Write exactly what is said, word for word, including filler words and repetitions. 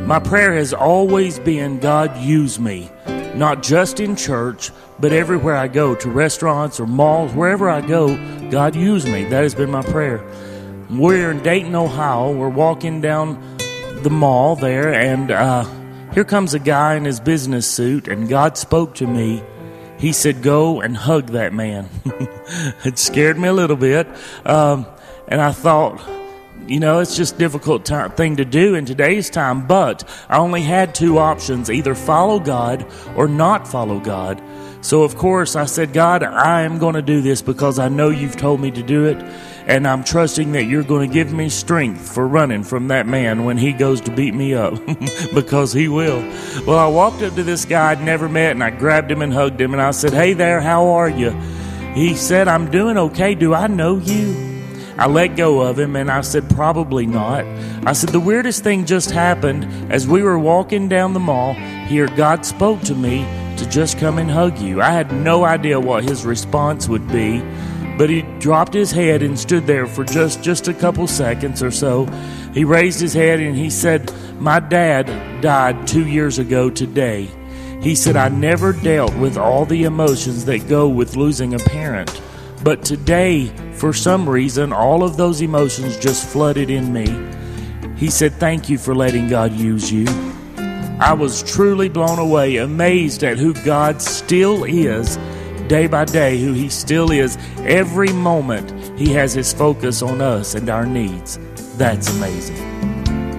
My prayer has always been, God, use me, not just in church, but everywhere I go, to restaurants or malls, wherever I go, God, use me. That has been my prayer. We're in Dayton, Ohio. We're walking down the mall there, and uh, here comes a guy in his business suit, and God spoke to me. He said, go and hug that man. It scared me a little bit, um, and I thought, you know, it's just a difficult t- thing to do in today's time, but I only had two options, either follow God or not follow God. So, of course, I said, God, I am going to do this because I know you've told me to do it, and I'm trusting that you're going to give me strength for running from that man when he goes to beat me up, because he will. Well, I walked up to this guy I'd never met, and I grabbed him and hugged him, and I said, hey there, how are you? He said, I'm doing okay. Do I know you? I let go of him, and I said, probably not. I said, the weirdest thing just happened. As we were walking down the mall, here God spoke to me to just come and hug you. I had no idea what his response would be, but he dropped his head and stood there for just, just a couple seconds or so. He raised his head, and he said, my dad died two years ago today. He said, I never dealt with all the emotions that go with losing a parent. But today, for some reason, all of those emotions just flooded in me. He said, thank you for letting God use you. I was truly blown away, amazed at who God still is, day by day, who he still is. Every moment, he has his focus on us and our needs. That's amazing.